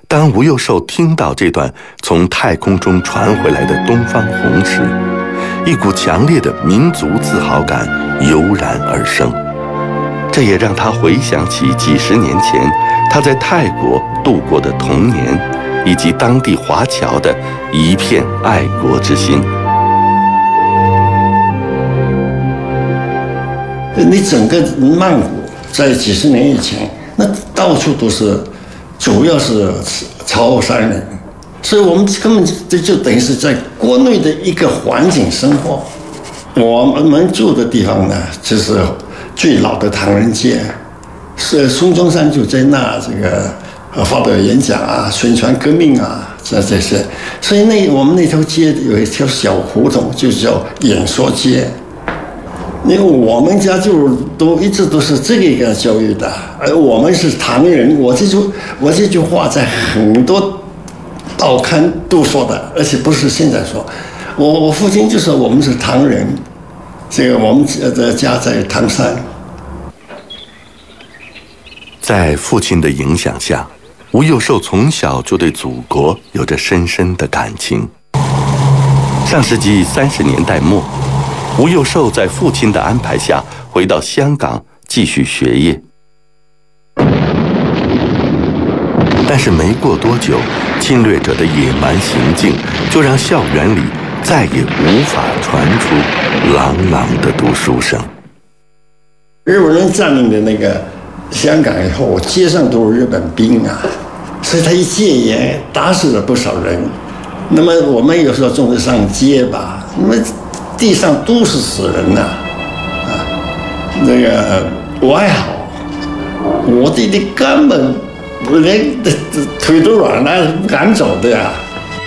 当吴幼寿听到这段从太空中传回来的东方红时，一股强烈的民族自豪感油然而生。这也让他回想起几十年前他在泰国度过的童年，以及当地华侨的一片爱国之心。 你整个曼谷在几十年以前，那到处都是，主要是潮汕人，所以我们根本就等于是在国内的一个环境生活。我们住的地方呢，就是最老的唐人街，是孙中山就在那这个发表演讲啊，宣传革命啊，这些。所以我们那条街有一条小胡同，就叫演说街。因为我们家就一直都是这个一个教育的，而我们是唐人，我这句话在很多报刊都说的，而且不是现在说。我父亲就说我们是唐人，这个我们的家在唐山。 在父亲的影响下，吴幼寿从小就对祖国有着深深的感情。上世纪30年代末，吴幼寿在父亲的安排下回到香港继续学业，但是没过多久，侵略者的野蛮行径就让校园里再也无法传出朗朗的读书声。 日本人占领的那个香港以后，街上都是日本兵啊，所以他一戒严打死了不少人。那么我们有时候总得上街吧，那么地上都是死人呐，那个我还好，我弟弟根本连腿都软了，不敢走的呀。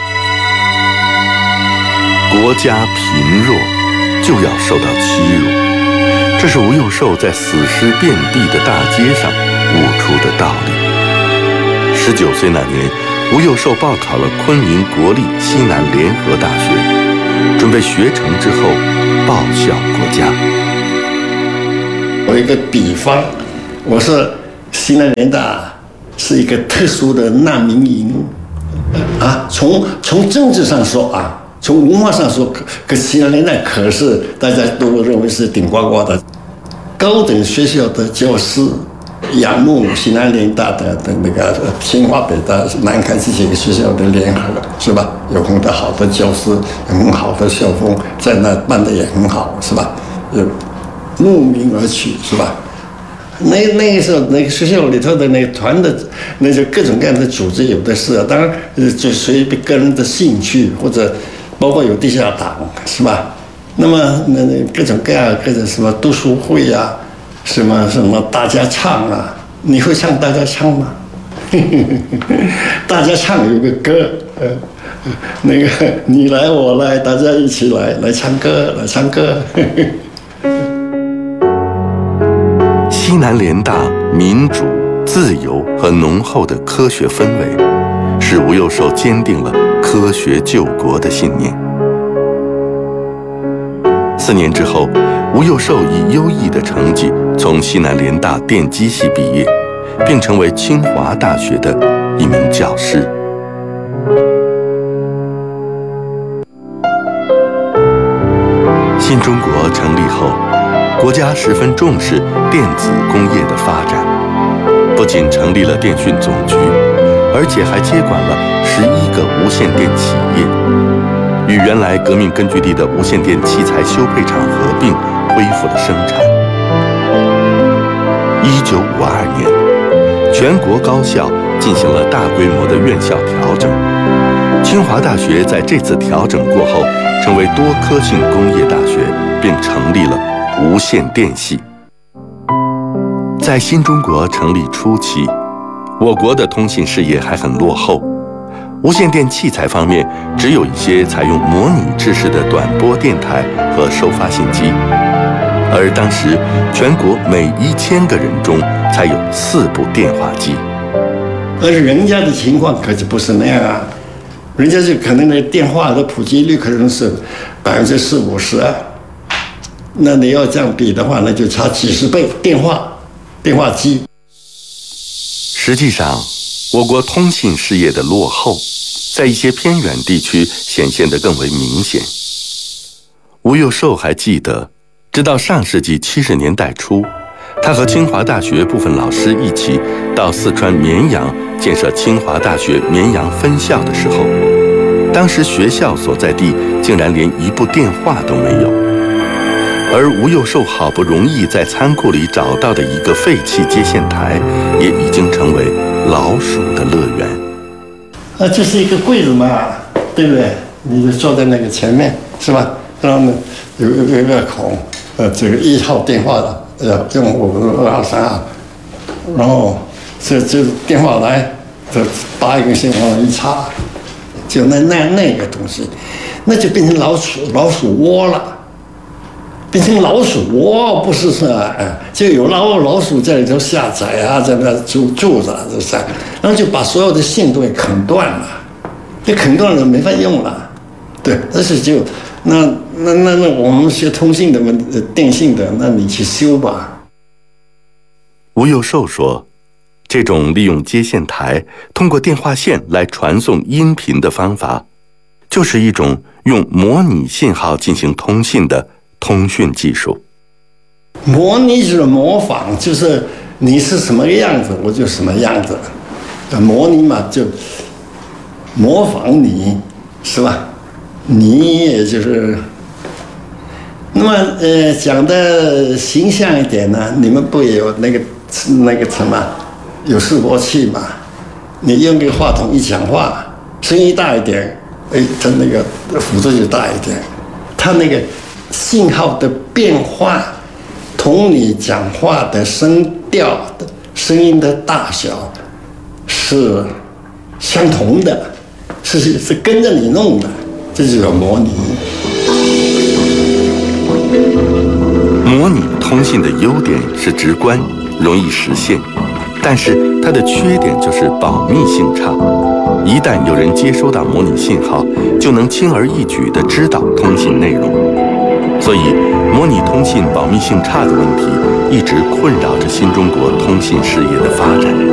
国家贫弱就要受到欺辱，这是吴幼寿在死尸遍地的大街上悟出的道理。19岁那年，吴幼寿报考了昆明国立西南联合大学，准备学成之后报效国家。 我一个比方，我说西南联大是一个特殊的难民营啊，从政治上说啊，从文化上说，可西南联大可是大家都认为是顶呱呱的高等学校的教师，仰慕西南联大的那个清华北大南开这几个学校的联合，是吧？有很多好的教师，很好的校风，在那办得也很好，是吧？慕名而去，是吧？那个时候，那个学校里头的那个团的，那就各种各样的组织有的是啊，当然就随个人的兴趣，或者包括有地下党，是吧？那么那各种各样各种什么读书会啊，什么大家唱啊，你会唱大家唱吗？大家唱有个歌，那个你来我来，大家一起来唱歌，来唱歌。 西南联大民主、自由和浓厚的科学氛围，使吴幼寿坚定了科学救国的信念。4年之后，吴幼寿以优异的成绩从西南联大电机系毕业，并成为清华大学的一名教师。新中国成立后，国家十分重视电子工业的发展，不仅成立了电讯总局，而且还接管了11个无线电企业，与原来革命根据地的无线电器材修配厂合并，恢复了生产。1952年，全国高校进行了大规模的院校调整，清华大学在这次调整过后，成为多科性工业大学，并成立了无线电系。在新中国成立初期，我国的通信事业还很落后，无线电器材方面只有一些采用模拟制式的短波电台和收发信机，而当时全国每1000个人中才有4部电话机。 而人家的情况可就不是那样啊，人家就可能那电话的普及率可能是40-50%啊。那你要这样比的话，那就差几十倍。电话机。 实际上， 我国通信事业的落后，在一些偏远地区显现得更为明显。吴幼寿还记得，直到上世纪70年代初，他和清华大学部分老师一起到四川绵阳建设清华大学绵阳分校的时候，当时学校所在地竟然连一部电话都没有，而吴幼寿好不容易在仓库里找到的一个废弃接线台，也已经成为老鼠的乐园。 这是一个柜子嘛，对不对？你就坐在那个前面，是吧？然后呢，有一个孔，这个1号电话的，用我们223号，然后这电话来，这拔一根线往上一插，就那个东西，那就变成老鼠窝了。变成老鼠窝，不是说就有老鼠在里头下载啊，在那住着，这是，然后就把所有的线都给啃断了，这啃断了没法用了，对，但是就那我们学通信的电信的，那你去修吧。 吴幼寿说，这种利用接线台通过电话线来传送音频的方法，就是一种用模拟信号进行通信的通讯技术。 模拟就是模仿，就是你是什么样子，我就什么样子。模拟嘛，就模仿你，是吧？你也就是，那么讲的形象一点呢，你们不也有那个什么有示波器嘛？你用这个话筒一讲话，声音大一点，它那个幅度就大一点，它那个信号的变化同你讲话的声调的声音的大小是相同的，是跟着你弄的，这就叫模拟。 模拟通信的优点是直观，容易实现，但是它的缺点就是保密性差。一旦有人接收到模拟信号，就能轻而易举地知道通信内容。所以，模拟通信保密性差的问题一直困扰着新中国通信事业的发展。